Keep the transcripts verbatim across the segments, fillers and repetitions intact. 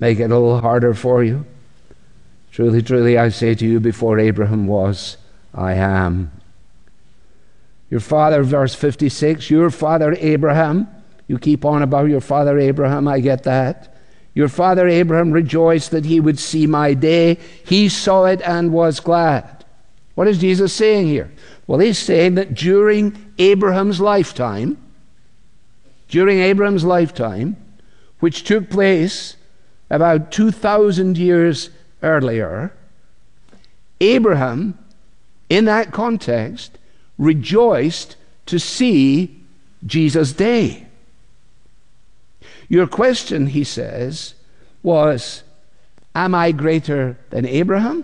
make it a little harder for you. Truly, truly, I say to you, before Abraham was, I am. Your father, verse fifty-six, your father Abraham, you keep on about your father Abraham, I get that. Your father Abraham rejoiced that he would see my day. He saw it and was glad. What is Jesus saying here? Well, he's saying that during Abraham's lifetime, during Abraham's lifetime, which took place about two thousand years earlier, Abraham, in that context, rejoiced to see Jesus' day. Your question, he says, was, am I greater than Abraham?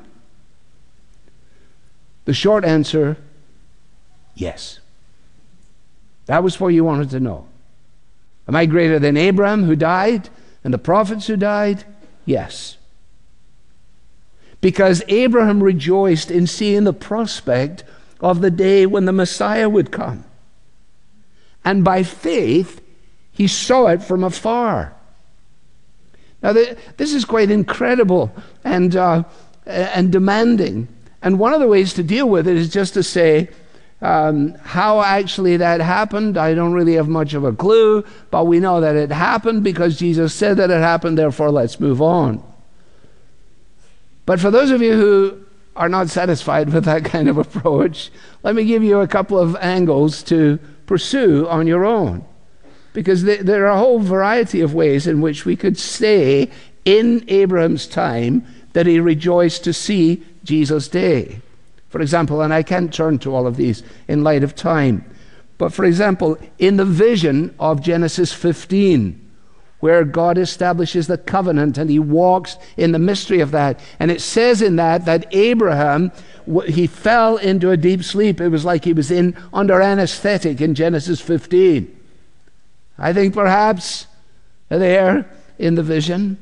The short answer, yes. That was what you wanted to know. Am I greater than Abraham who died and the prophets who died? Yes. Because Abraham rejoiced in seeing the prospect of the day when the Messiah would come. And by faith, he saw it from afar. Now, the, this is quite incredible and, uh, and demanding. And one of the ways to deal with it is just to say, um, how actually that happened, I don't really have much of a clue, but we know that it happened because Jesus said that it happened, therefore let's move on. But for those of you who are not satisfied with that kind of approach, let me give you a couple of angles to pursue on your own. Because there are a whole variety of ways in which we could say in Abraham's time that he rejoiced to see Jesus' day. For example, and I can't turn to all of these in light of time, but for example, in the vision of Genesis fifteen, where God establishes the covenant and he walks in the mystery of that. And it says in that that Abraham, he fell into a deep sleep. It was like he was in under anesthetic in Genesis fifteen. I think perhaps there in the vision,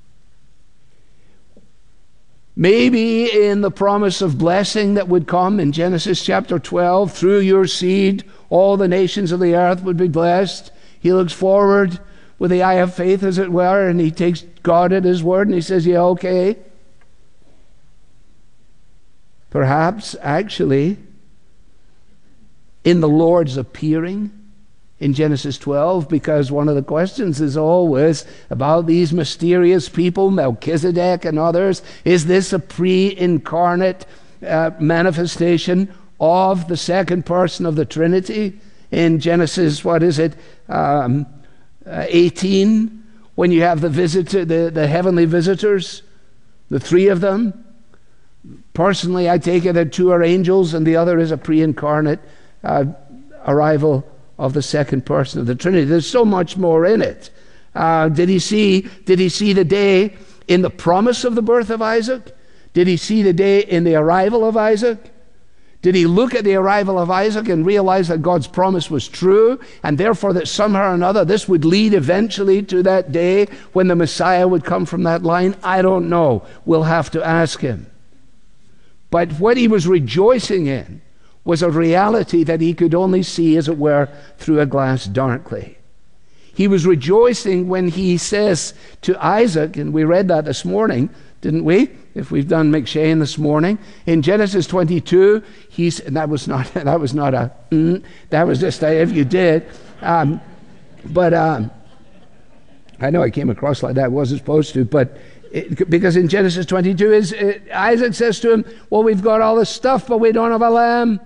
maybe in the promise of blessing that would come in Genesis chapter twelve, through your seed, all the nations of the earth would be blessed. He looks forward with the eye of faith, as it were, and he takes God at his word and he says, yeah, okay. Perhaps, actually, in the Lord's appearing in Genesis twelve, because one of the questions is always about these mysterious people, Melchizedek and others. Is this a pre-incarnate uh, manifestation of the second person of the Trinity? In Genesis, what is it, um, uh, eighteen, when you have the visitor, the, the heavenly visitors, the three of them. Personally, I take it that two are angels and the other is a pre-incarnate uh, arrival of the second person of the Trinity. There's so much more in it. Uh, did he see, did he see the day in the promise of the birth of Isaac? Did he see the day in the arrival of Isaac? Did he look at the arrival of Isaac and realize that God's promise was true, and therefore that somehow or another this would lead eventually to that day when the Messiah would come from that line? I don't know. We'll have to ask him. But what he was rejoicing in was a reality that he could only see, as it were, through a glass darkly. He was rejoicing when he says to Isaac, and we read that this morning, didn't we? If we've done McShane this morning, in Genesis twenty-two, he's, and that was not that was not a mm, that was just a, if you did, um, but um, I know I came across like that, wasn't supposed to, but it, because in Genesis twenty-two, is it, Isaac says to him, "Well, we've got all this stuff, but we don't have a lamb.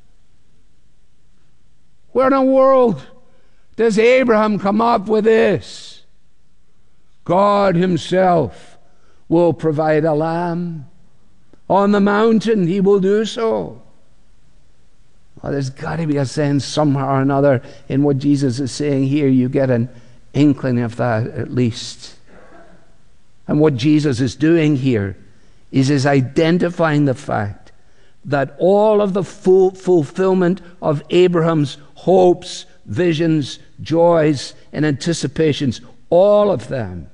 Where in the world does Abraham come up with this? God himself will provide a lamb. On the mountain he will do so." Well, there's got to be a sense somehow or another in what Jesus is saying here. You get an inkling of that at least. And what Jesus is doing here is is identifying the fact that all of the full fulfillment of Abraham's hopes, visions, joys, and anticipations, all of them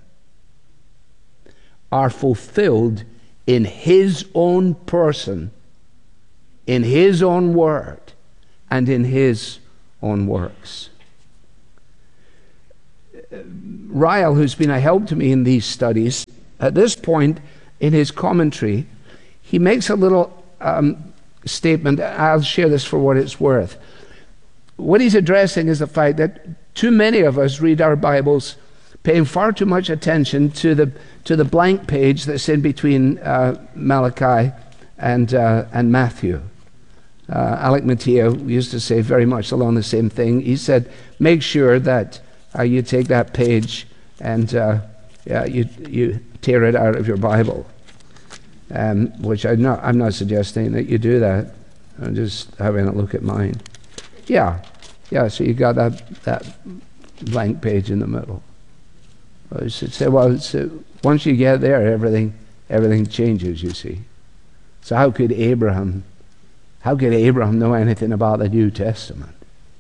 are fulfilled in his own person, in his own word, and in his own works. Ryle, who's been a help to me in these studies, at this point in his commentary, he makes a little um, statement. I'll share this for what it's worth. What he's addressing is the fact that too many of us read our Bibles paying far too much attention to the to the blank page that's in between uh, Malachi and uh, and Matthew. Uh, Alec Mattia used to say very much along the same thing. He said, make sure that uh, you take that page and uh, yeah, you you tear it out of your Bible. Um, which I'm not, I'm not suggesting that you do that. I'm just having a look at mine. Yeah, yeah, so you got that, that blank page in the middle. I should say, well, it's, uh, once you get there, everything everything changes, you see. So how could Abraham, how could Abraham know anything about the New Testament?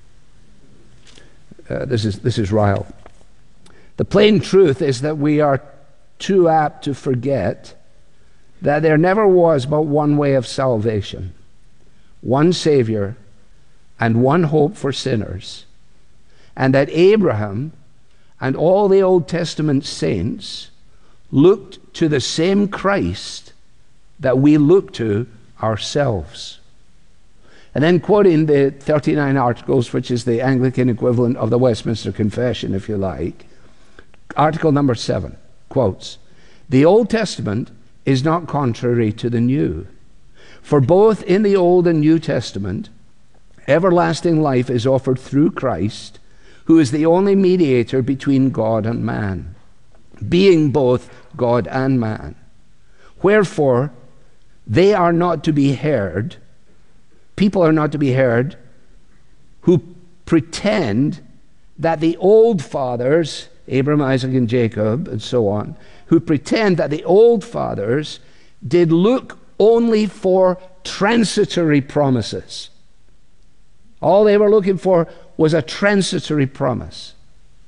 Uh, this is this is Ryle. The plain truth is that we are too apt to forget that there never was but one way of salvation, one Savior, and one hope for sinners, and that Abraham and all the Old Testament saints looked to the same Christ that we look to ourselves. And then quoting the thirty-nine Articles, which is the Anglican equivalent of the Westminster Confession, if you like, Article number seven quotes, "The Old Testament is not contrary to the New. For both in the Old and New Testament, everlasting life is offered through Christ, who is the only mediator between God and man, being both God and man. Wherefore, they are not to be heard, people are not to be heard, who pretend that the old fathers, Abraham, Isaac, and Jacob, and so on, who pretend that the old fathers did look only for transitory promises. All they were looking for was a transitory promise.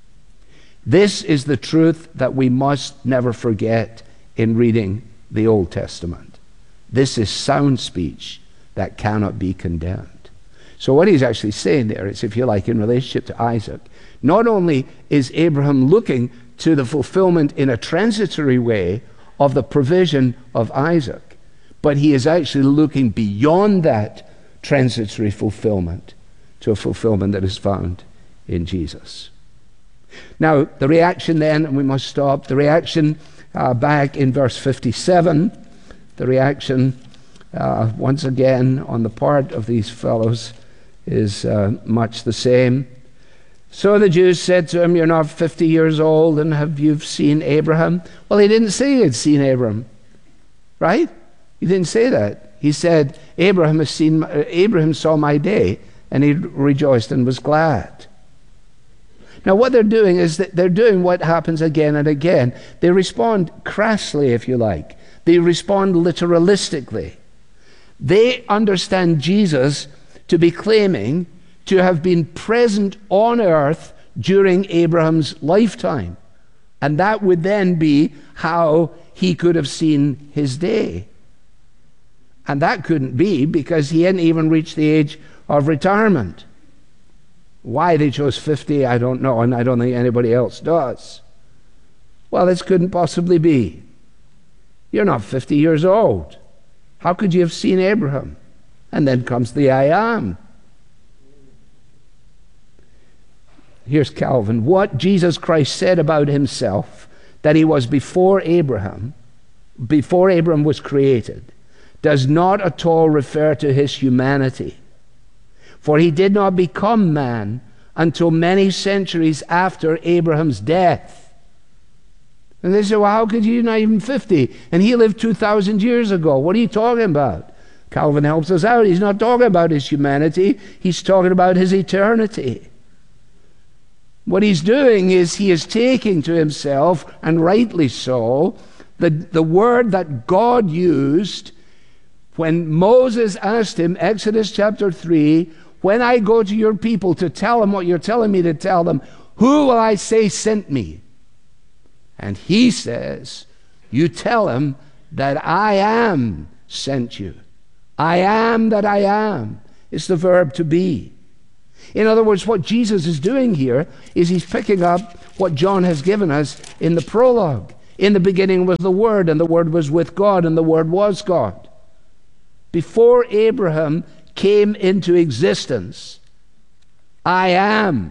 This is the truth that we must never forget in reading the Old Testament. This is sound speech that cannot be condemned." So what he's actually saying there is, if you like, in relationship to Isaac, not only is Abraham looking to the fulfillment in a transitory way of the provision of Isaac, but he is actually looking beyond that transitory fulfillment to a fulfillment that is found in Jesus. Now, the reaction then, and we must stop, the reaction uh, back in verse fifty-seven, the reaction uh, once again on the part of these fellows is uh, much the same. "So the Jews said to him, 'You're not fifty years old, and have you seen Abraham?'" Well, he didn't say he had seen Abraham, right? He didn't say that. He said, Abraham has seen, uh, Abraham saw my day, and he rejoiced and was glad. Now, what they're doing is that they're doing what happens again and again. They respond crassly, if you like. They respond literalistically. They understand Jesus to be claiming to have been present on earth during Abraham's lifetime. And that would then be how he could have seen his day. And that couldn't be because he hadn't even reached the age of retirement. Why they chose fifty, I don't know, and I don't think anybody else does. Well, this couldn't possibly be. You're not fifty years old. How could you have seen Abraham? And then comes the I am. Here's Calvin. What Jesus Christ said about himself, that he was before Abraham, before Abraham was created, does not at all refer to his humanity. For he did not become man until many centuries after Abraham's death. And they say, well, how could you not even fifty? And he lived two thousand years ago. What are you talking about? Calvin helps us out. He's not talking about his humanity. He's talking about his eternity. What he's doing is he is taking to himself, and rightly so, the, the word that God used when Moses asked him, Exodus chapter three, when I go to your people to tell them what you're telling me to tell them, who will I say sent me? And he says, you tell him that I am sent you. I am that I am. It's the verb to be. In other words, what Jesus is doing here is he's picking up what John has given us in the prologue. In the beginning was the Word, and the Word was with God, and the Word was God. Before Abraham came into existence, I am.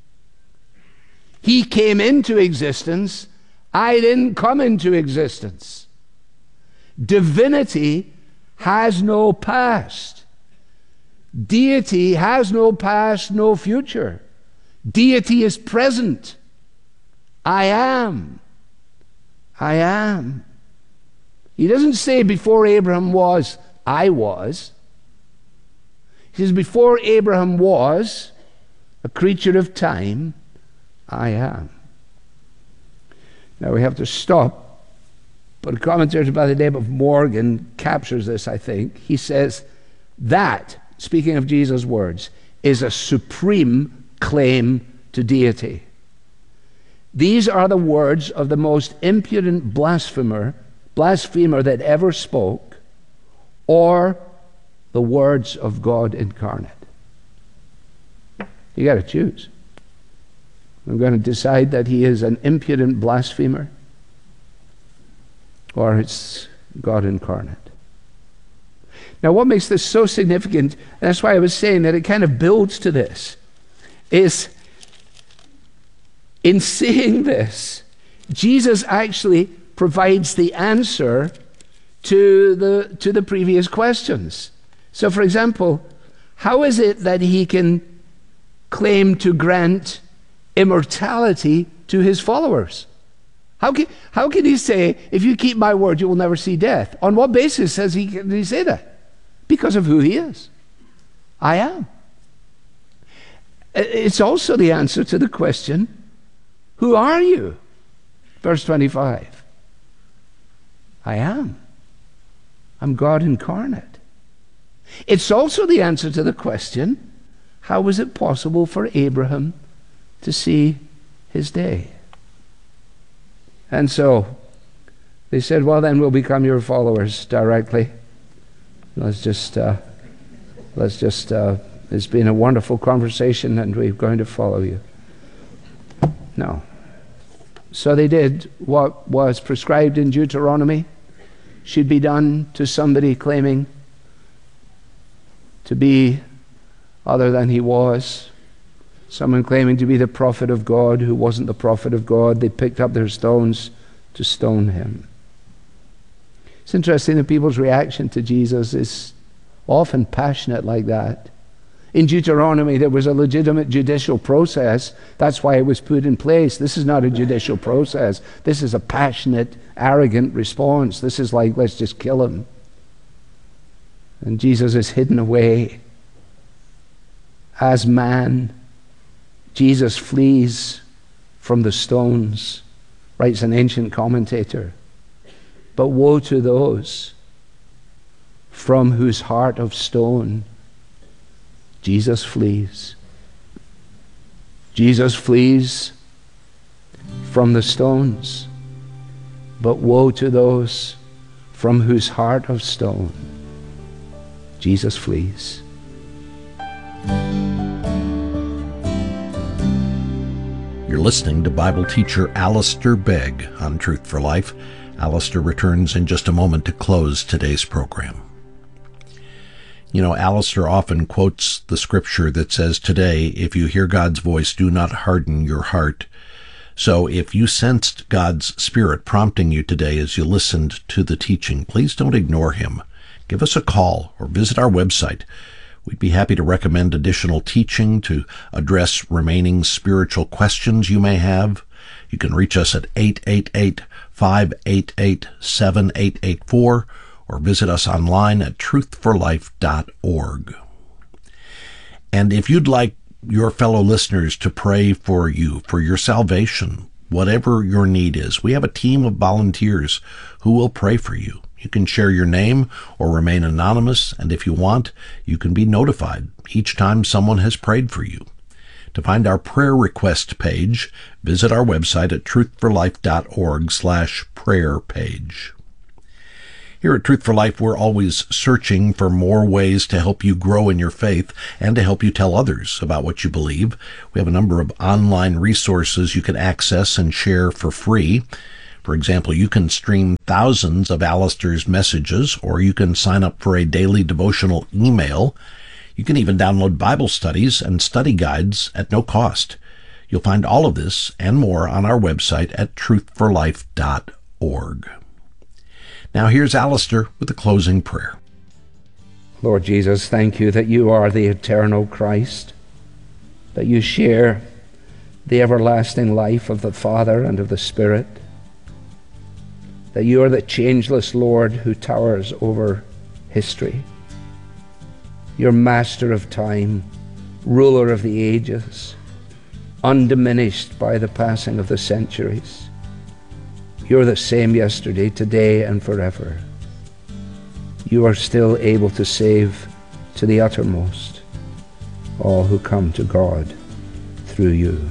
He came into existence. I didn't come into existence. Divinity has no past. Deity has no past, no future. Deity is present. I am. I am. He doesn't say before Abraham was, I was. He says before Abraham was a creature of time, I am. Now we have to stop, but a commentator by the name of Morgan captures this, I think. He says that, speaking of Jesus' words, is a supreme claim to deity. These are the words of the most impudent blasphemer, blasphemer that ever spoke, or the words of God incarnate. You got to choose. I'm going to decide that he is an impudent blasphemer, or it's God incarnate. Now, what makes this so significant, and that's why I was saying that it kind of builds to this, is in saying this, Jesus actually provides the answer to the, to the previous questions. So, for example, how is it that he can claim to grant immortality to his followers? How can, how can he say, if you keep my word, you will never see death? On what basis has he, can he say that? Because of who he is. I am. It's also the answer to the question, who are you? Verse twenty-five. I am. I'm God incarnate. It's also the answer to the question, how was it possible for Abraham to see his day? And so they said, well, then we'll become your followers directly. Let's just, uh, let's just, uh, it's been a wonderful conversation and we're going to follow you. No. So they did what was prescribed in Deuteronomy should be done to somebody claiming to be other than he was. Someone claiming to be the prophet of God who wasn't the prophet of God. They picked up their stones to stone him. It's interesting that people's reaction to Jesus is often passionate like that. In Deuteronomy, there was a legitimate judicial process. That's why it was put in place. This is not a judicial process. This is a passionate, arrogant response. This is like, let's just kill him. And Jesus is hidden away. As man, Jesus flees from the stones, writes an ancient commentator. But woe to those from whose heart of stone Jesus flees. Jesus flees from the stones, but woe to those from whose heart of stone Jesus flees. You're listening to Bible teacher Alistair Begg on Truth for Life. Alistair returns in just a moment to close today's program. You know, Alistair often quotes the scripture that says, today, if you hear God's voice, do not harden your heart. So if you sensed God's Spirit prompting you today as you listened to the teaching, please don't ignore him. Give us a call or visit our website. We'd be happy to recommend additional teaching to address remaining spiritual questions you may have. You can reach us at eight eight eight, five eight eight, seven eight eight four or visit us online at truth for life dot org. And if you'd like your fellow listeners to pray for you, for your salvation, whatever your need is, we have a team of volunteers who will pray for you. You can share your name or remain anonymous, and if you want, you can be notified each time someone has prayed for you. To find our prayer request page, visit our website at truth for life dot org slash prayer page. Here at Truth for Life, we're always searching for more ways to help you grow in your faith and to help you tell others about what you believe. We have a number of online resources you can access and share for free. For example, you can stream thousands of Alistair's messages, or you can sign up for a daily devotional email. You can even download Bible studies and study guides at no cost. You'll find all of this and more on our website at truth for life dot org. Now here's Alistair with a closing prayer. Lord Jesus, thank you that you are the eternal Christ, that you share the everlasting life of the Father and of the Spirit, that you are the changeless Lord who towers over history. You're master of time, ruler of the ages, undiminished by the passing of the centuries. You're the same yesterday, today, and forever. You are still able to save to the uttermost all who come to God through you.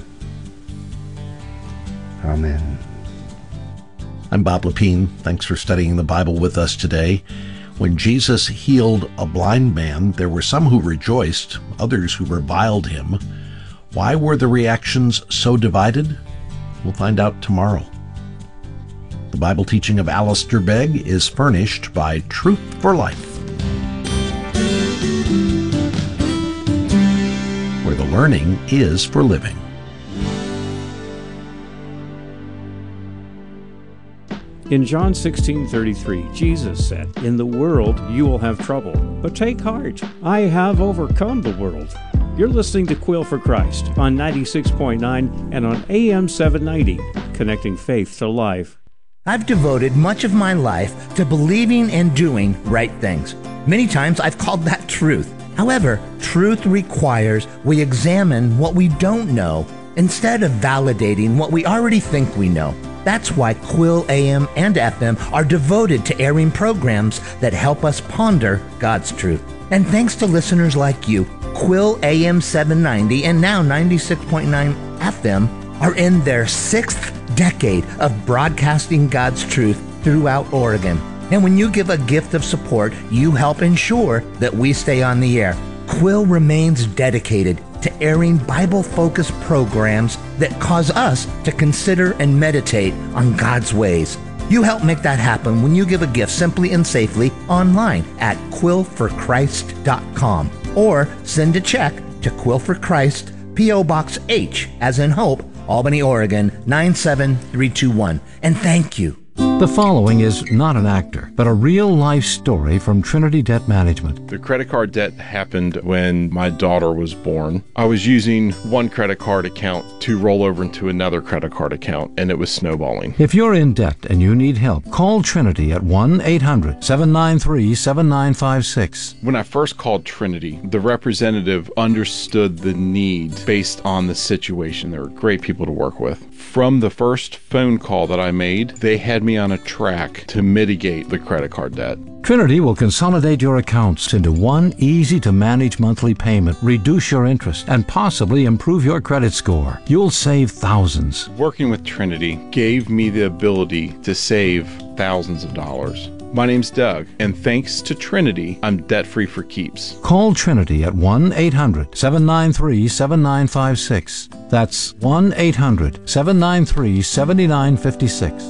Amen. I'm Bob Lepine. Thanks for studying the Bible with us today. When Jesus healed a blind man, there were some who rejoiced, others who reviled him. Why were the reactions so divided? We'll find out tomorrow. The Bible teaching of Alistair Begg is furnished by Truth for Life, where the learning is for living. In John sixteen thirty-three, Jesus said, "In the world you will have trouble, but take heart, I have overcome the world." You're listening to Quill for Christ on ninety-six point nine and on A M seven ninety, connecting faith to life. I've devoted much of my life to believing and doing right things. Many times I've called that truth. However, truth requires we examine what we don't know instead of validating what we already think we know. That's why Quill A M and F M are devoted to airing programs that help us ponder God's truth. And thanks to listeners like you, Quill A M seven ninety and now ninety-six point nine F M are in their sixth decade of broadcasting God's truth throughout Oregon. And when you give a gift of support, you help ensure that we stay on the air. Quill remains dedicated to airing Bible-focused programs that cause us to consider and meditate on God's ways. You help make that happen when you give a gift simply and safely online at quill for christ dot com or send a check to Quill for Christ, P O Box H, as in Hope, Albany, Oregon, nine seven three two one. And thank you. The following is not an actor, but a real-life story from Trinity Debt Management. The credit card debt happened when my daughter was born. I was using one credit card account to roll over into another credit card account, and it was snowballing. If you're in debt and you need help, call Trinity at one eight hundred seven nine three seven nine five six. When I first called Trinity, the representative understood the need based on the situation. They were great people to work with. From the first phone call that I made, they had me on a track to mitigate the credit card debt. Trinity will consolidate your accounts into one easy-to-manage monthly payment, reduce your interest, and possibly improve your credit score. You'll save thousands. Working with Trinity gave me the ability to save thousands of dollars. My name's Doug, and thanks to Trinity, I'm debt-free for keeps. Call Trinity at one eight hundred seven nine three seven nine five six. That's one eight hundred seven nine three seven nine five six.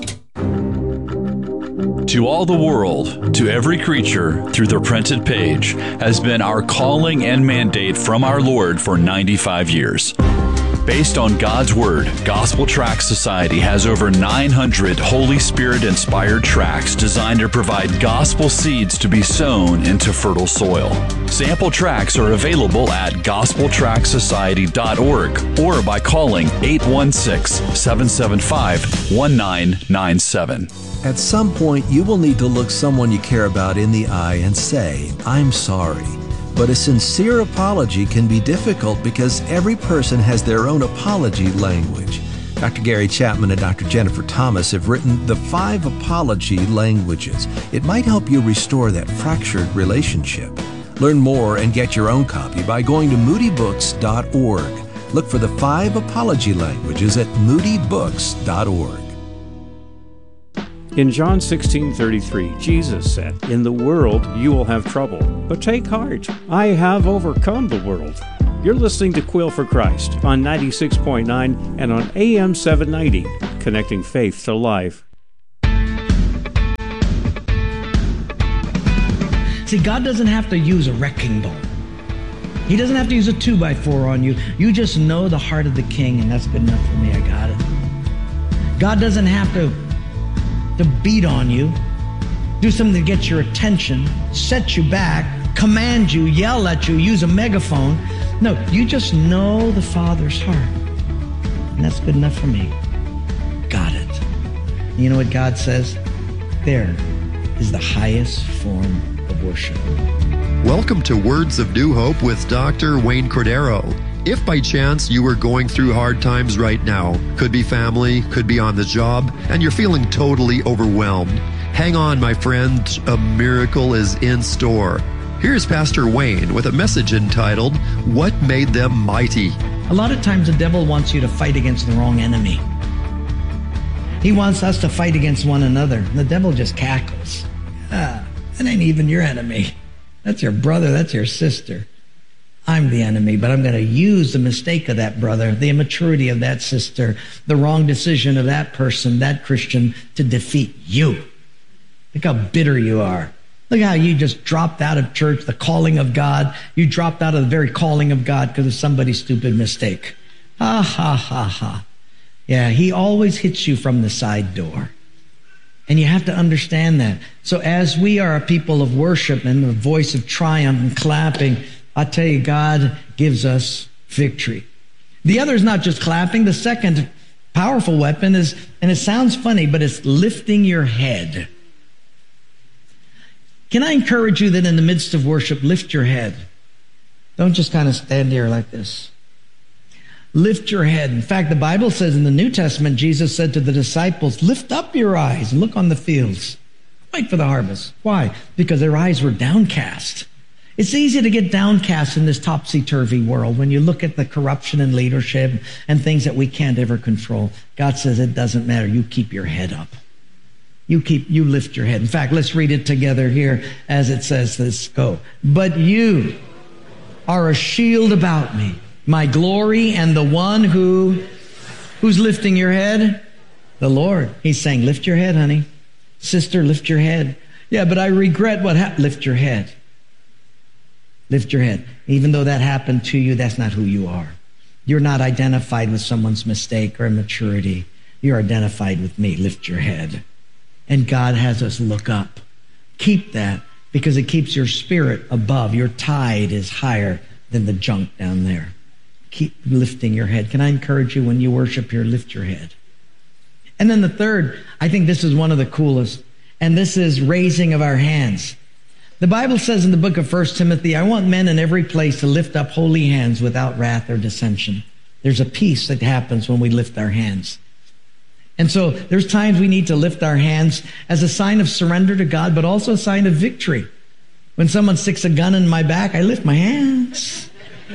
To all the world, to every creature, through the printed page, has been our calling and mandate from our Lord for ninety-five years. Based on God's Word, Gospel Tract Society has over nine hundred Holy Spirit-inspired tracts designed to provide gospel seeds to be sown into fertile soil. Sample tracts are available at gospel tract society dot org or by calling eight one six, seven seven five, one nine nine seven. At some point, you will need to look someone you care about in the eye and say, "I'm sorry." But a sincere apology can be difficult because every person has their own apology language. Doctor Gary Chapman and Doctor Jennifer Thomas have written The Five Apology Languages. It might help you restore that fractured relationship. Learn more and get your own copy by going to moody books dot org. Look for The Five Apology Languages at moody books dot org. In John sixteen thirty-three, Jesus said, "In the world you will have trouble, but take heart, I have overcome the world." You're listening to Quill for Christ on ninety-six point nine and on A M seven ninety, connecting faith to life. See, God doesn't have to use a wrecking ball. He doesn't have to use a two by four on you. You just know the heart of the King, and that's good enough for me. I got it. God doesn't have to, to beat on you, do something to get your attention, set you back, command you, yell at you, use a megaphone. No, you just know the Father's heart. And that's good enough for me. Got it. You know what God says? There is the highest form of worship. Welcome to Words of New Hope with Doctor Wayne Cordero. If by chance you are going through hard times right now, could be family, could be on the job, and you're feeling totally overwhelmed, hang on, my friend, a miracle is in store. Here's Pastor Wayne with a message entitled, What Made Them Mighty? A lot of times the devil wants you to fight against the wrong enemy. He wants us to fight against one another. The devil just cackles. Ah, that ain't even your enemy. That's your brother, that's your sister. I'm the enemy, but I'm going to use the mistake of that brother, the immaturity of that sister, the wrong decision of that person, that Christian, to defeat you. Look how bitter you are. Look how you just dropped out of church, the calling of God. You dropped out of the very calling of God because of somebody's stupid mistake. Ha, ha, ha, ha. Yeah, he always hits you from the side door. And you have to understand that. So as we are a people of worship and a voice of triumph and clapping, I tell you, God gives us victory. The other is not just clapping. The second powerful weapon is, and it sounds funny, but it's lifting your head. Can I encourage you that in the midst of worship, lift your head? Don't just kind of stand here like this. Lift your head. In fact, the Bible says in the New Testament, Jesus said to the disciples, lift up your eyes and look on the fields. Wait for the harvest. Why? Because their eyes were downcast. It's easy to get downcast in this topsy-turvy world when you look at the corruption in leadership and things that we can't ever control. God says it doesn't matter. You keep your head up. You keep, you lift your head. In fact, let's read it together here as it says this. Go. But you are a shield about me, my glory, and the one who, who's lifting your head? The Lord. He's saying, lift your head, honey. Sister, lift your head. Yeah, but I regret what happened. Lift your head. Lift your head. Even though that happened to you, that's not who you are. You're not identified with someone's mistake or immaturity. You're identified with me. Lift your head. And God has us look up. Keep that, because it keeps your spirit above. Your tide is higher than the junk down there. Keep lifting your head. Can I encourage you when you worship here, lift your head. And then the third, I think this is one of the coolest, and this is raising of our hands. The Bible says in the book of First Timothy, I want men in every place to lift up holy hands without wrath or dissension. There's a peace that happens when we lift our hands. And so there's times we need to lift our hands as a sign of surrender to God, but also a sign of victory. When someone sticks a gun in my back, I lift my hands.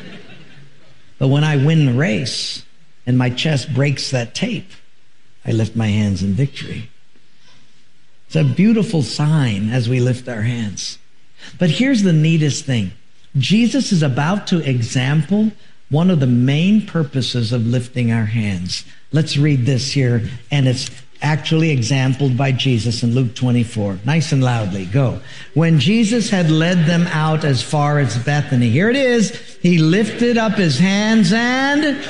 But when I win the race and my chest breaks that tape, I lift my hands in victory. It's a beautiful sign as we lift our hands. But here's the neatest thing. Jesus is about to example one of the main purposes of lifting our hands. Let's read this here, and it's actually exampled by Jesus in Luke twenty-four. Nice and loudly, go. When Jesus had led them out as far as Bethany, here it is, he lifted up his hands and...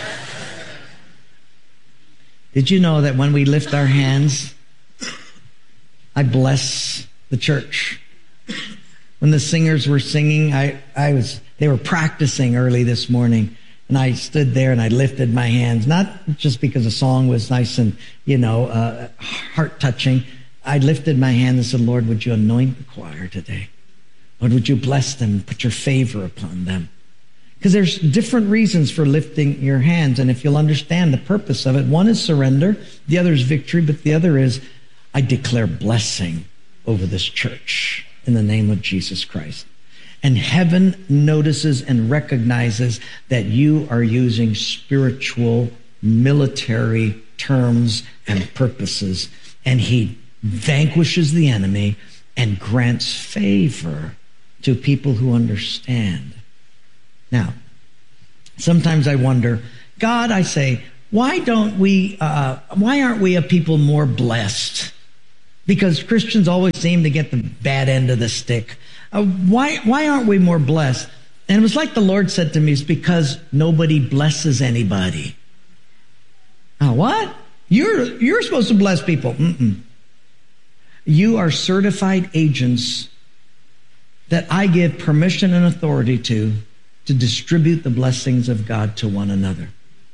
Did you know that when we lift our hands, I bless the church? When the singers were singing, I, I was, they were practicing early this morning. And I stood there and I lifted my hands, not just because the song was nice and, you know, uh, heart-touching. I lifted my hand and said, Lord, would you anoint the choir today? Lord, would you bless them, put your favor upon them? Because there's different reasons for lifting your hands. And if you'll understand the purpose of it, one is surrender, the other is victory, but the other is I declare blessing over this church in the name of Jesus Christ. And heaven notices and recognizes that you are using spiritual, military terms and purposes. And he vanquishes the enemy and grants favor to people who understand. Now, sometimes I wonder, God, I say, why don't we, uh, why aren't we a people more blessed? Because Christians always seem to get the bad end of the stick. Uh, why, why aren't we more blessed? And it was like the Lord said to me, it's because nobody blesses anybody. Oh, what? You're, you're supposed to bless people. Mm-mm. You are certified agents that I give permission and authority to, to distribute the blessings of God to one another.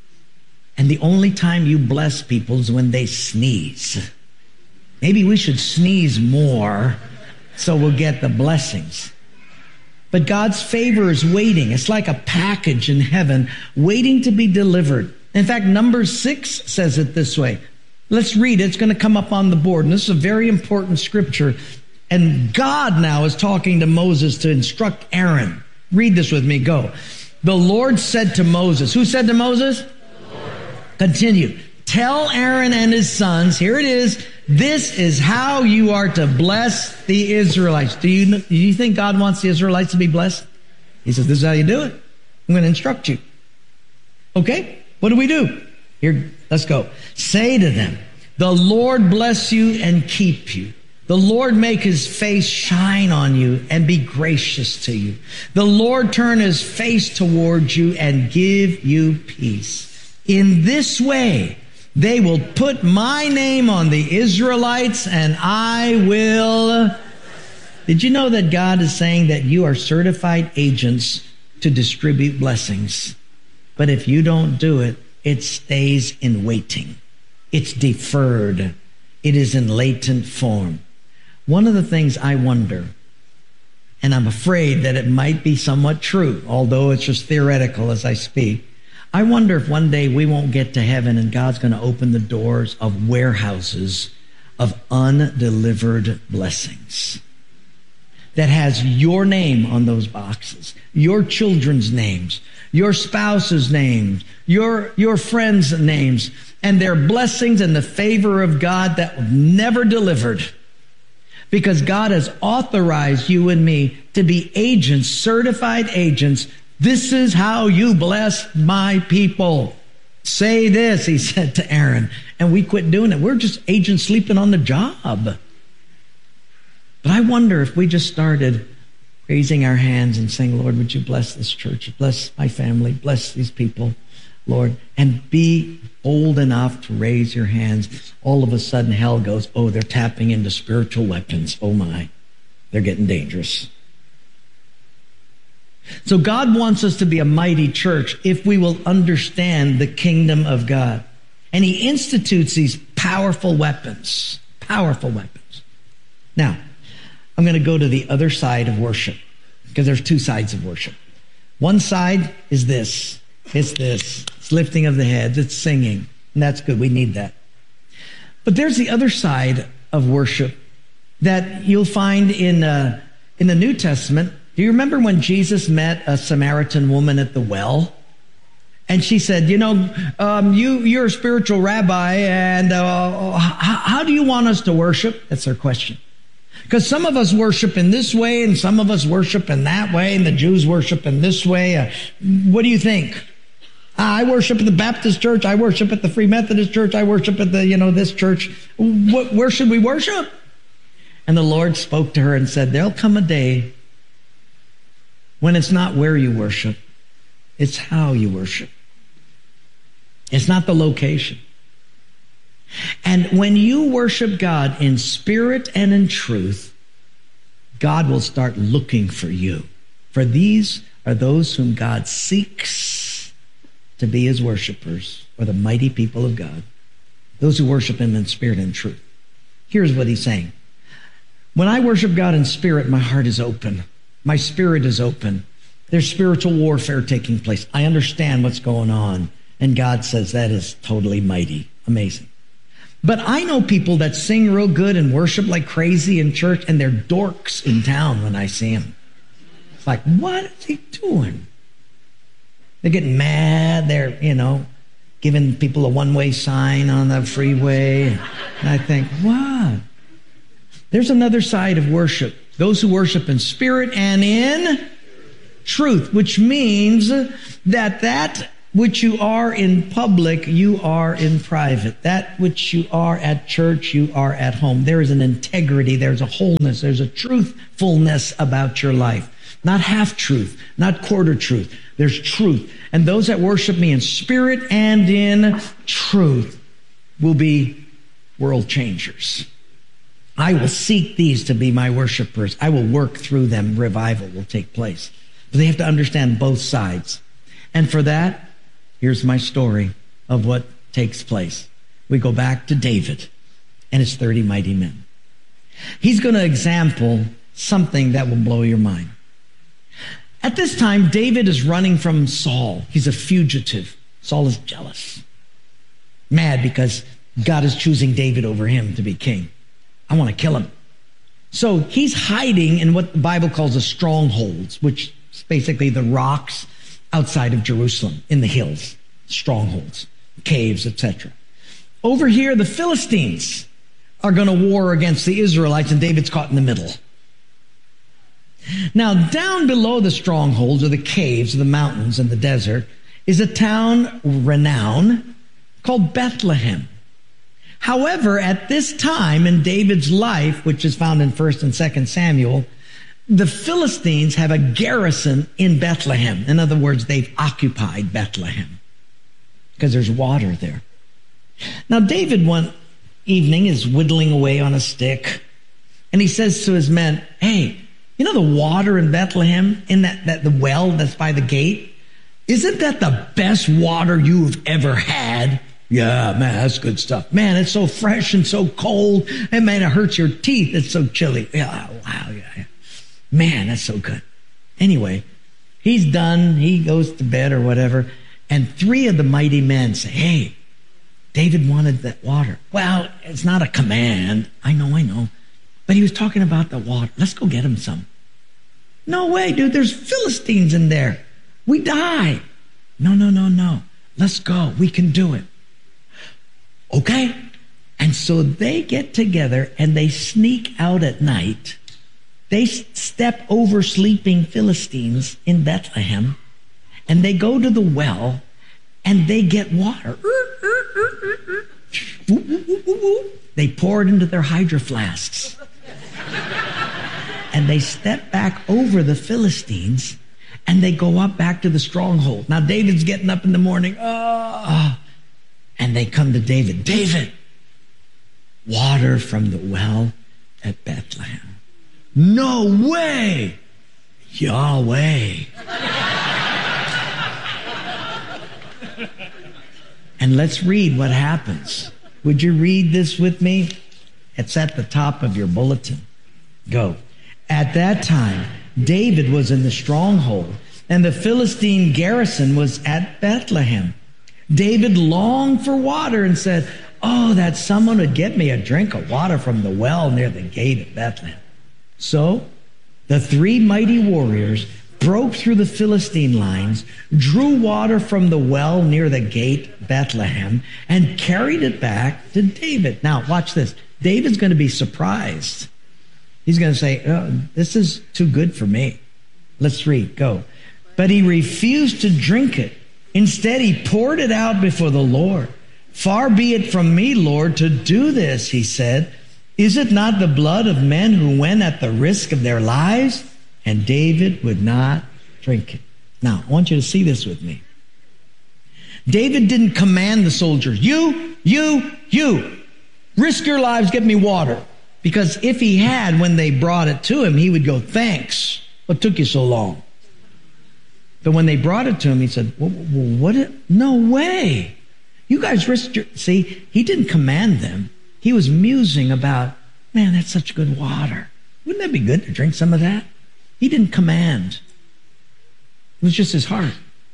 And the only time you bless people is when they sneeze. Maybe we should sneeze more so we'll get the blessings. But God's favor is waiting. It's like a package in heaven waiting to be delivered. In fact, Numbers six says it this way. Let's read it. It's going to come up on the board. And this is a very important scripture. And God now is talking to Moses to instruct Aaron. Read this with me. Go. The Lord said to Moses. Who said to Moses? Continue. Tell Aaron and his sons, here it is, this is how you are to bless the Israelites. Do you, do you think God wants the Israelites to be blessed? He says, this is how you do it. I'm going to instruct you. Okay, what do we do? Here, let's go. Say to them, the Lord bless you and keep you. The Lord make his face shine on you and be gracious to you. The Lord turn his face towards you and give you peace. In this way, they will put my name on the Israelites and I will. Did you know that God is saying that you are certified agents to distribute blessings? But if you don't do it, it stays in waiting. It's deferred. It is in latent form. One of the things I wonder, and I'm afraid that it might be somewhat true, although it's just theoretical as I speak, I wonder if one day we won't get to heaven and God's going to open the doors of warehouses of undelivered blessings that has your name on those boxes, your children's names, your spouse's names, your, your friends' names, and their blessings and the favor of God that were never delivered. Because God has authorized you and me to be agents, certified agents. This is how you bless my people. Say this, he said to Aaron. And we quit doing it. We're just agents sleeping on the job. But I wonder if we just started raising our hands and saying, Lord, would you bless this church? Bless my family. Bless these people, Lord. And be bold enough to raise your hands. All of a sudden, hell goes, oh, they're tapping into spiritual weapons. Oh, my. They're getting dangerous. So God wants us to be a mighty church if we will understand the kingdom of God. And he institutes these powerful weapons. Powerful weapons. Now, I'm going to go to the other side of worship, because there's two sides of worship. One side is this. It's this. It's lifting of the heads. It's singing. And that's good. We need that. But there's the other side of worship that you'll find in, uh, in the New Testament. Do you remember when Jesus met a Samaritan woman at the well? And she said, you know, um, you, you're a spiritual rabbi, and uh, how, how do you want us to worship? That's her question. Because some of us worship in this way, and some of us worship in that way, and the Jews worship in this way. Uh, what do you think? I worship at the Baptist church. I worship at the Free Methodist church. I worship at the, you know, this church. What, where should we worship? And the Lord spoke to her and said, there'll come a day when it's not where you worship, it's how you worship. It's not the location. And when you worship God in spirit and in truth, God will start looking for you. For these are those whom God seeks to be his worshipers, or the mighty people of God, those who worship him in spirit and truth. Here's what he's saying. When I worship God in spirit, my heart is open. My spirit is open. There's spiritual warfare taking place. I understand what's going on. And God says that is totally mighty, amazing. But I know people that sing real good and worship like crazy in church, and they're dorks in town when I see them. It's like, what is he doing? They're getting mad. They're, you know, giving people a one-way sign on the freeway. And I think, what? There's another side of worship. Those who worship in spirit and in truth, which means that that which you are in public, you are in private. That which you are at church, you are at home. There is an integrity, there's a wholeness, there's a truthfulness about your life. Not half truth, not quarter truth. There's truth. And those that worship me in spirit and in truth will be world changers. I will seek these to be my worshipers. I will work through them. Revival will take place. But they have to understand both sides. And for that, here's my story of what takes place. We go back to David and his thirty mighty men. He's going to example something that will blow your mind. At this time, David is running from Saul. He's a fugitive. Saul is jealous, mad because God is choosing David over him to be king. I want to kill him. So he's hiding in what the Bible calls the strongholds, which is basically the rocks outside of Jerusalem, in the hills, strongholds, caves, et cetera. Over here, the Philistines are going to war against the Israelites, and David's caught in the middle. Now, down below the strongholds, or the caves, or the mountains and the desert, is a town renowned called Bethlehem. However, at this time in David's life, which is found in First and Second Samuel, the Philistines have a garrison in Bethlehem. In other words, they've occupied Bethlehem because there's water there. Now, David one evening is whittling away on a stick, and he says to his men, hey, you know the water in Bethlehem, in that, that the well that's by the gate? Isn't that the best water you've ever had? Yeah, man, that's good stuff. Man, it's so fresh and so cold. And man, it hurts your teeth. It's so chilly. Yeah, wow, yeah, yeah. Man, that's so good. Anyway, he's done. He goes to bed or whatever. And three of the mighty men say, hey, David wanted that water. Well, it's not a command. I know, I know. But he was talking about the water. Let's go get him some. No way, dude. There's Philistines in there. We die. No, no, no, no. Let's go. We can do it. Okay? And so they get together and they sneak out at night. They step over sleeping Philistines in Bethlehem, and they go to the well and they get water. They pour it into their hydro flasks. And they step back over the Philistines and they go up back to the stronghold. Now David's getting up in the morning. Oh, and they come to David. David, water from the well at Bethlehem. No way! Yahweh. And let's read what happens. Would you read this with me? It's at the top of your bulletin. Go. At that time, David was in the stronghold, and the Philistine garrison was at Bethlehem. David longed for water and said, oh, that someone would get me a drink of water from the well near the gate of Bethlehem. So the three mighty warriors broke through the Philistine lines, drew water from the well near the gate Bethlehem, and carried it back to David. Now, watch this. David's going to be surprised. He's going to say, oh, this is too good for me. Let's read. Go. But he refused to drink it. Instead, he poured it out before the Lord. Far be it from me, Lord, to do this, he said. Is it not the blood of men who went at the risk of their lives? And David would not drink it. Now, I want you to see this with me. David didn't command the soldiers, you, you, you, risk your lives, get me water. Because if he had, when they brought it to him, he would go, thanks. What took you so long? But when they brought it to him, he said, well, what? It, no way. You guys risked your... See, he didn't command them. He was musing about, man, that's such good water. Wouldn't that be good to drink some of that? He didn't command. It was just his heart.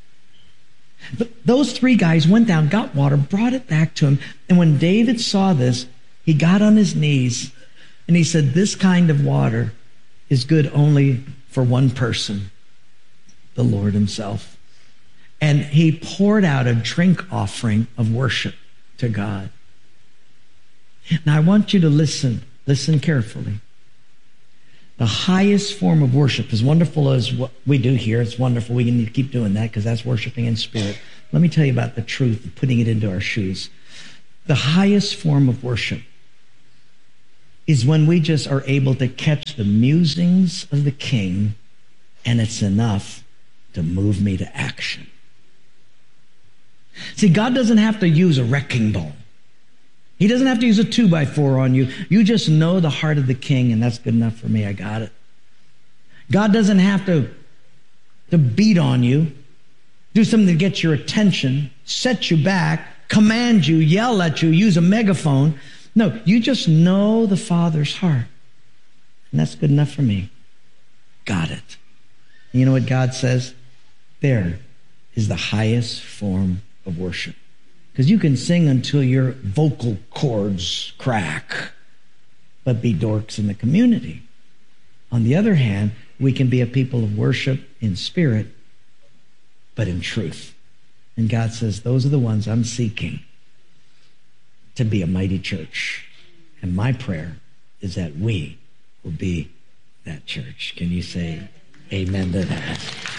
But those three guys went down, got water, brought it back to him. And when David saw this, he got on his knees and he said, this kind of water is good only for one person, the Lord himself. And he poured out a drink offering of worship to God. Now I want you to listen, listen carefully. The highest form of worship, as wonderful as what we do here, it's wonderful. We need to keep doing that because that's worshiping in spirit. Let me tell you about the truth of putting it into our shoes. The highest form of worship is when we just are able to catch the musings of the King, and it's enough to move me to action. See, God doesn't have to use a wrecking ball. He doesn't have to use a two by four on you. You just know the heart of the King, and that's good enough for me. I got it. God doesn't have to, to beat on you, do something to get your attention, set you back, command you, yell at you, use a megaphone. No, you just know the Father's heart. And that's good enough for me. Got it. And you know what God says? There is the highest form of worship. Because you can sing until your vocal cords crack, but be dorks in the community. On the other hand, we can be a people of worship in spirit, but in truth. And God says, those are the ones I'm seeking to be a mighty church. And my prayer is that we will be that church. Can you say amen to that?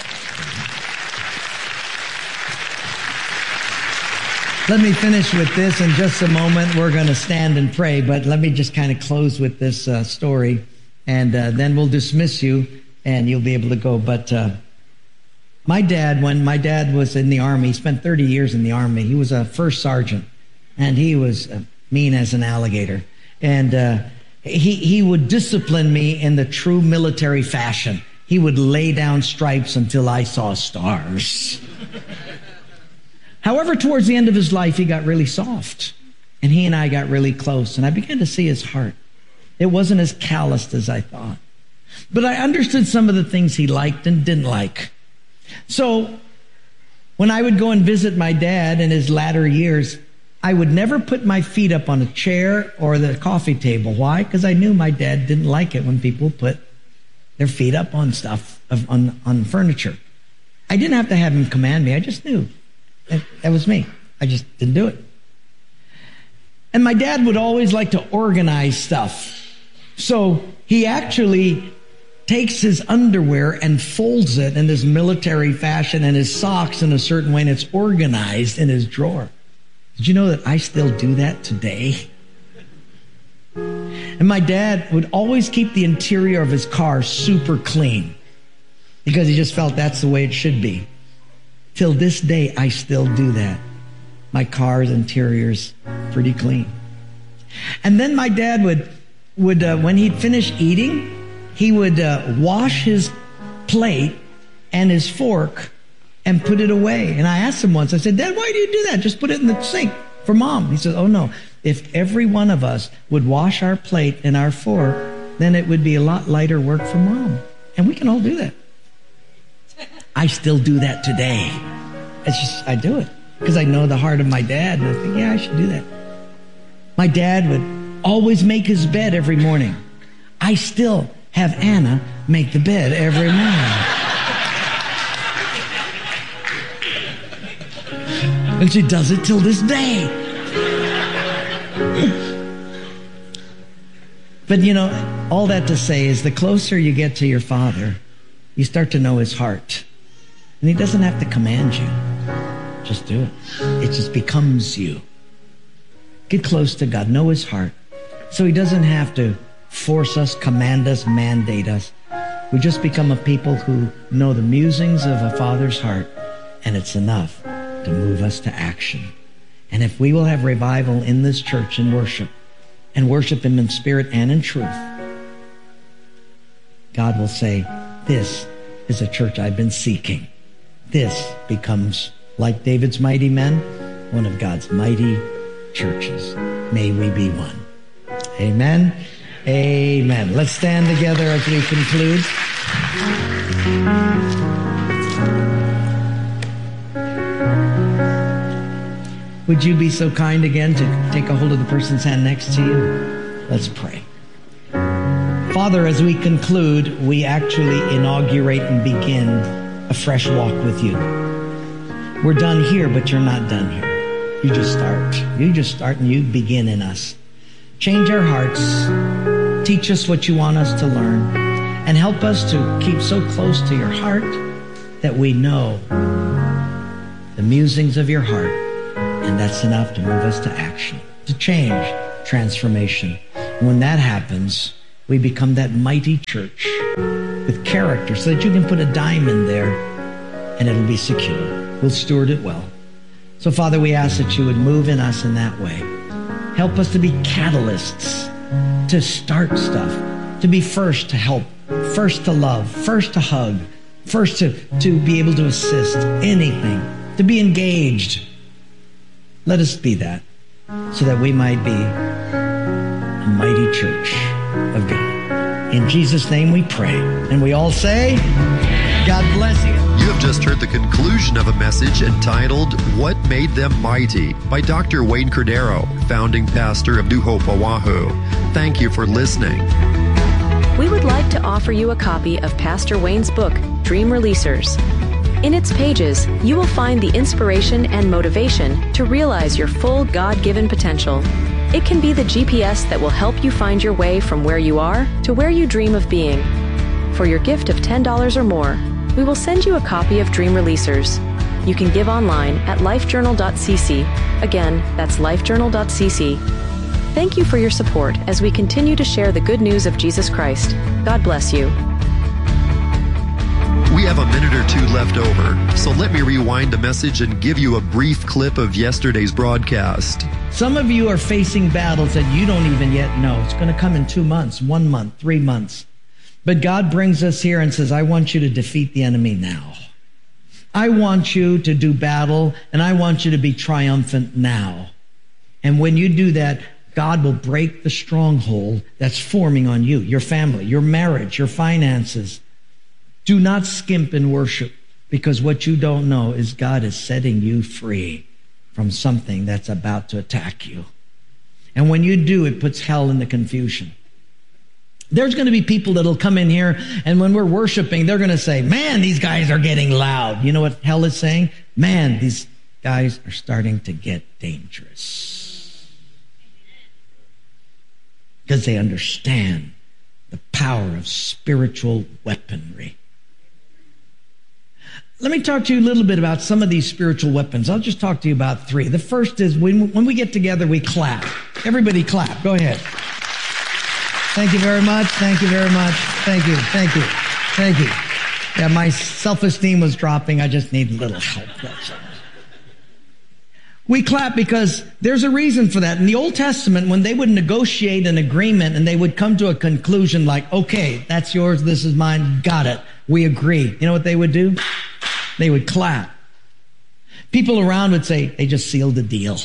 Let me finish with this in just a moment. We're going to stand and pray, but let me just kind of close with this uh, story, and uh, then we'll dismiss you, and you'll be able to go. But uh, my dad, when my dad was in the Army, he spent thirty years in the Army. He was a first sergeant, and he was uh, mean as an alligator. And uh, he, he would discipline me in the true military fashion. He would lay down stripes until I saw stars. However, towards the end of his life, he got really soft, and he and I got really close, and I began to see his heart. It wasn't as calloused as I thought, but I understood some of the things he liked and didn't like. So when I would go and visit my dad in his latter years, I would never put my feet up on a chair or the coffee table. Why? Because I knew my dad didn't like it when people put their feet up on stuff, on, on furniture. I didn't have to have him command me. I just knew. That, that was me. I just didn't do it. And my dad would always like to organize stuff. So he actually takes his underwear and folds it in this military fashion, and his socks in a certain way, and it's organized in his drawer. Did you know that I still do that today? And my dad would always keep the interior of his car super clean because he just felt that's the way it should be. Till this day, I still do that. My car's interior's pretty clean. And then my dad would, would uh, when he'd finish eating, he would uh, wash his plate and his fork and put it away. And I asked him once, I said, Dad, why do you do that? Just put it in the sink for Mom. He said, oh no, if every one of us would wash our plate and our fork, then it would be a lot lighter work for Mom. And we can all do that. I still do that today. It's just, I do it because I know the heart of my dad. And I think, yeah, I should do that. My dad would always make his bed every morning. I still have Anna make the bed every morning. And she does it till this day. But you know, all that to say is the closer you get to your Father, you start to know his heart. And he doesn't have to command you. Just do it. It just becomes you. Get close to God. Know his heart. So he doesn't have to force us, command us, mandate us. We just become a people who know the musings of a Father's heart, and it's enough to move us to action. And if we will have revival in this church and worship, and worship him in spirit and in truth, God will say, this is a church I've been seeking. This becomes, like David's mighty men, one of God's mighty churches. May we be one. Amen. Amen. Let's stand together as we conclude. Would you be so kind again to take a hold of the person's hand next to you? Let's pray. Father, as we conclude, we actually inaugurate and begin a fresh walk with you. We're done here, but you're not done here. You just start. You just start and you begin in us. Change our hearts. Teach us what you want us to learn. And help us to keep so close to your heart that we know the musings of your heart, and that's enough to move us to action, to change, transformation. And when that happens, we become that mighty church with character so that you can put a dime in there and it'll be secure. We'll steward it well. So, Father, we ask that you would move in us in that way. Help us to be catalysts, to start stuff, to be first to help, first to love, first to hug, first to, to be able to assist, anything, to be engaged. Let us be that so that we might be a mighty church of God. In Jesus' name we pray. And we all say, God bless you. You have just heard the conclusion of a message entitled, What Made Them Mighty? By Doctor Wayne Cordero, founding pastor of New Hope, Oahu. Thank you for listening. We would like to offer you a copy of Pastor Wayne's book, Dream Releasers. In its pages, you will find the inspiration and motivation to realize your full God-given potential. It can be the G P S that will help you find your way from where you are to where you dream of being. For your gift of ten dollars or more, we will send you a copy of Dream Releasers. You can give online at lifejournal dot c c. Again, that's lifejournal dot c c. Thank you for your support as we continue to share the good news of Jesus Christ. God bless you. We have a minute or two left over, so let me rewind the message and give you a brief clip of yesterday's broadcast. Some of you are facing battles that you don't even yet know. It's going to come in two months, one month, three months. But God brings us here and says, I want you to defeat the enemy now. I want you to do battle, and I want you to be triumphant now. And when you do that, God will break the stronghold that's forming on you, your family, your marriage, your finances. Do not skimp in worship, because what you don't know is God is setting you free from something that's about to attack you. And when you do, it puts hell in the confusion. There's going to be people that'll come in here, and when we're worshiping, they're going to say, man, these guys are getting loud. You know what hell is saying? Man, these guys are starting to get dangerous. Because they understand the power of spiritual weaponry. Let me talk to you a little bit about some of these spiritual weapons. I'll just talk to you about three. The first is when, when we get together, we clap. Everybody clap. Go ahead. Thank you very much. Thank you very much. Thank you. Thank you. Thank you. Yeah, my self-esteem was dropping. I just need a little help. That's all. We clap because there's a reason for that. In the Old Testament, when they would negotiate an agreement and they would come to a conclusion like, okay, that's yours, this is mine, got it, we agree. You know what they would do? They would clap. People around would say, they just sealed the deal.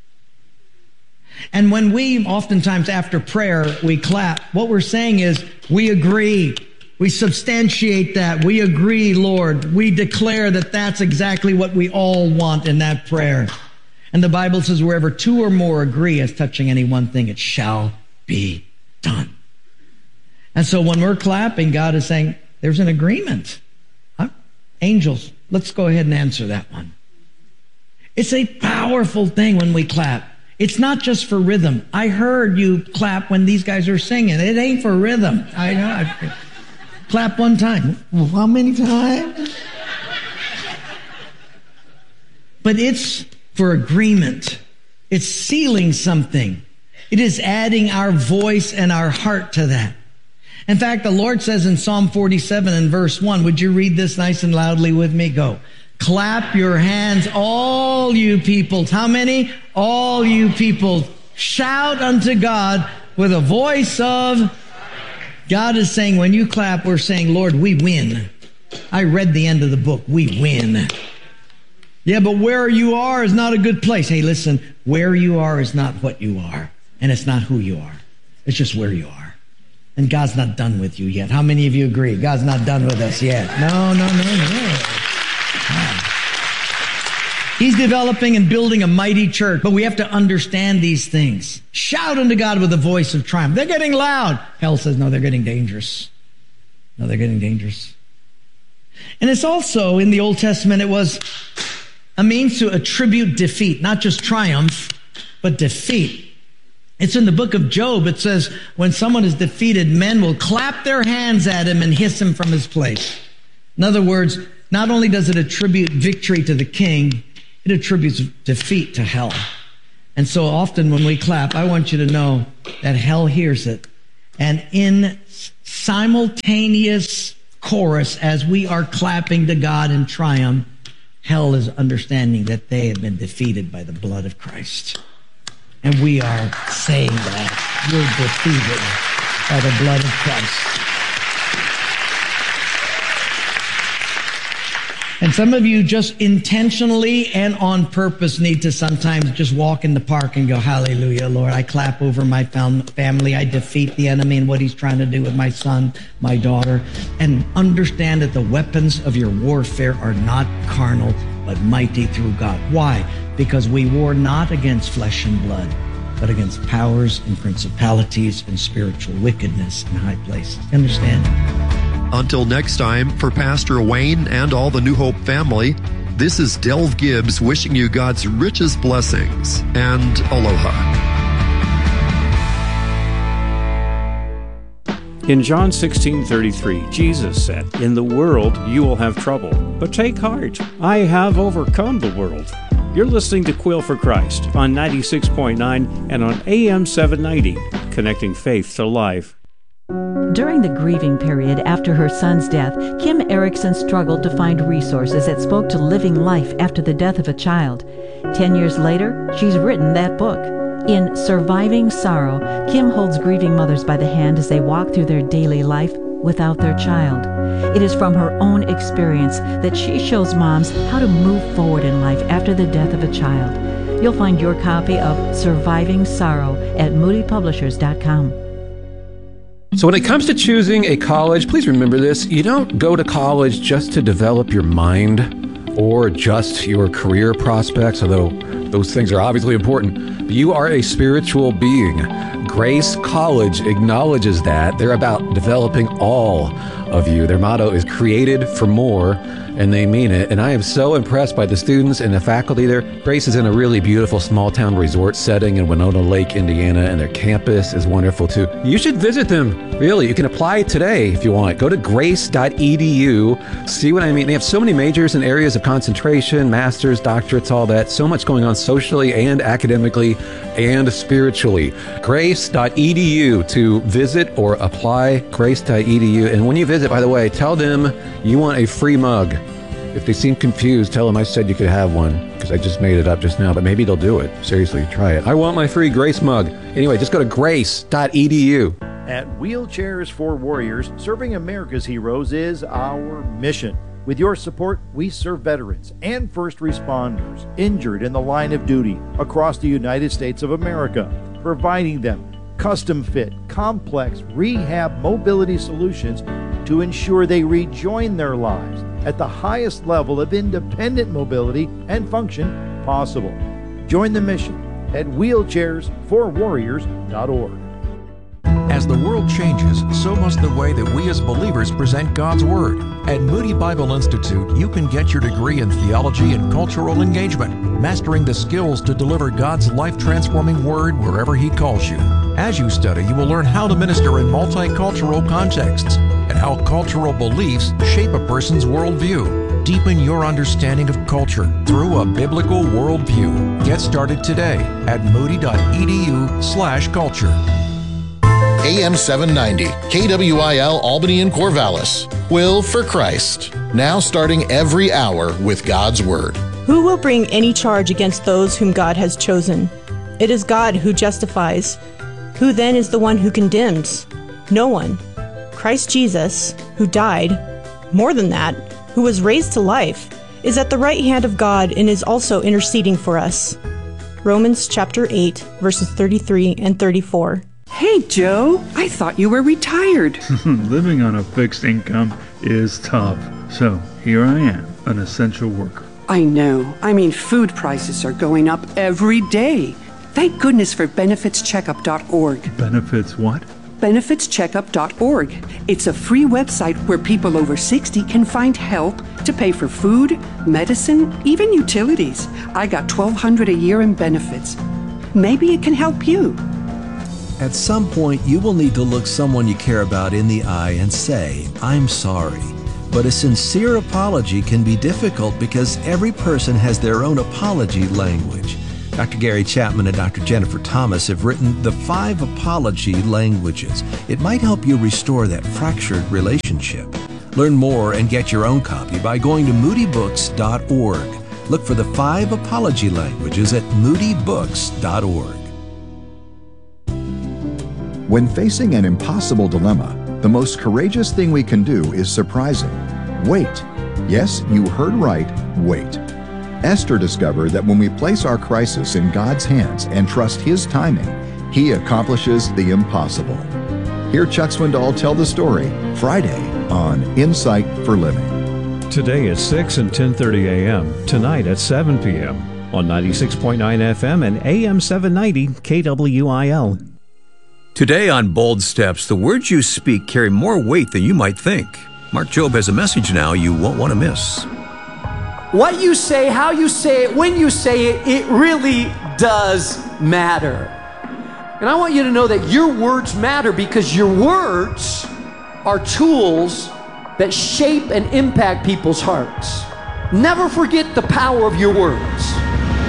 And when we, oftentimes after prayer, we clap, what we're saying is, we agree. We substantiate that. We agree, Lord. We declare that that's exactly what we all want in that prayer. And the Bible says, wherever two or more agree as touching any one thing, it shall be done. And so when we're clapping, God is saying, there's an agreement. Huh? Angels, let's go ahead and answer that one. It's a powerful thing when we clap. It's not just for rhythm. I heard you clap when these guys are singing. It ain't for rhythm. I know. I, clap one time. Well, how many times? But it's for agreement. It's sealing something. It is adding our voice and our heart to that. In fact, the Lord says in Psalm forty-seven and verse one, would you read this nice and loudly with me? Go. Clap your hands, all you peoples. How many? All you people. Shout unto God with a voice of... God is saying, when you clap, we're saying, Lord, we win. I read the end of the book. We win. Yeah, but where you are is not a good place. Hey, listen, where you are is not what you are. And it's not who you are. It's just where you are. And God's not done with you yet. How many of you agree? God's not done with us yet. No, no, no, no. He's developing and building a mighty church, but we have to understand these things. Shout unto God with a voice of triumph. They're getting loud. Hell says, no, they're getting dangerous. No, they're getting dangerous. And it's also, in the Old Testament, it was a means to attribute defeat, not just triumph, but defeat. It's in the book of Job. It says, when someone is defeated, men will clap their hands at him and hiss him from his place. In other words, not only does it attribute victory to the king, it attributes defeat to hell. And so often when we clap, I want you to know that hell hears it. And in simultaneous chorus, as we are clapping to God in triumph, hell is understanding that they have been defeated by the blood of Christ. And we are saying that you're defeated by the blood of Christ. And some of you just intentionally and on purpose need to sometimes just walk in the park and go, hallelujah, Lord. I clap over my fam- family. I defeat the enemy and what he's trying to do with my son, my daughter. And understand that the weapons of your warfare are not carnal, but mighty through God. Why? Because we war not against flesh and blood, but against powers and principalities and spiritual wickedness in high places. Understand? Until next time, for Pastor Wayne and all the New Hope family, this is Delv Gibbs wishing you God's richest blessings and aloha. In John sixteen thirty-three, Jesus said, "In the world you will have trouble, but take heart. I have overcome the world." You're listening to Quill for Christ on ninety-six point nine and on A M seven ninety, connecting faith to life. During the grieving period after her son's death, Kim Erickson struggled to find resources that spoke to living life after the death of a child. Ten years later, she's written that book. In Surviving Sorrow, Kim holds grieving mothers by the hand as they walk through their daily life without their child. It is from her own experience that she shows moms how to move forward in life after the death of a child. You'll find your copy of Surviving Sorrow at moody publishers dot com. So when it comes to choosing a college, please remember this. You don't go to college just to develop your mind or just your career prospects, although those things are obviously important. But you are a spiritual being. Grace College acknowledges that. They're about developing all of you. Their motto is created for more, and they mean it. And I am so impressed by the students and the faculty there. Grace is in a really beautiful small town resort setting in Winona Lake, Indiana, and their campus is wonderful too. You should visit them. Really, you can apply today if you want. Go to grace dot e d u. See what I mean? They have so many majors and areas of concentration, masters, doctorates, all that. So much going on socially and academically and spiritually. grace dot e d u to visit or apply. grace dot e d u. And when you visit, by the way, tell them you want a free mug. If they seem confused, tell them I said you could have one, because I just made it up just now, but maybe they'll do it. Seriously, try it. I want my free Grace mug. Anyway, just go to grace dot e d u. At Wheelchairs for Warriors, serving America's heroes is our mission. With your support, we serve veterans and first responders injured in the line of duty across the United States of America, providing them custom-fit, complex rehab mobility solutions to ensure they rejoin their lives at the highest level of independent mobility and function possible. Join the mission at wheelchairs for warriors dot org. As the world changes, so must the way that we as believers present God's Word. At Moody Bible Institute, you can get your degree in theology and cultural engagement, mastering the skills to deliver God's life-transforming Word wherever He calls you. As you study, you will learn how to minister in multicultural contexts and how cultural beliefs shape a person's worldview. Deepen your understanding of culture through a biblical worldview. Get started today at moody dot e d u slash culture. A M seven ninety, K W I L Albany and Corvallis. Quill for Christ. Now starting every hour with God's Word. Who will bring any charge against those whom God has chosen? It is God who justifies. Who then is the one who condemns? No one. Christ Jesus, who died, more than that, who was raised to life, is at the right hand of God and is also interceding for us. Romans chapter eight, verses thirty-three and thirty-four. Hey, Joe, I thought you were retired. Living on a fixed income is tough. So here I am, an essential worker. I know. I mean, food prices are going up every day. Thank goodness for benefits checkup dot org. Benefits what? benefits checkup dot org. It's a free website where people over sixty can find help to pay for food, medicine, even utilities. I got twelve hundred dollars a year in benefits. Maybe it can help you. At some point, you will need to look someone you care about in the eye and say, I'm sorry. But a sincere apology can be difficult because every person has their own apology language. Doctor Gary Chapman and Doctor Jennifer Thomas have written The Five Apology Languages. It might help you restore that fractured relationship. Learn more and get your own copy by going to moody books dot org. Look for the five apology languages at moody books dot org. When facing an impossible dilemma, the most courageous thing we can do is surprising. Wait. Yes, you heard right, wait. Esther discovered that when we place our crisis in God's hands and trust His timing, He accomplishes the impossible. Hear Chuck Swindoll tell the story Friday on Insight for Living. Today at six and ten thirty a.m., tonight at seven p.m. on ninety-six point nine F M and A M seven ninety K W I L. Today on Bold Steps, the words you speak carry more weight than you might think. Mark Jobe has a message now you won't want to miss. What you say, how you say it, when you say it, it really does matter. And I want you to know that your words matter because your words are tools that shape and impact people's hearts. Never forget the power of your words.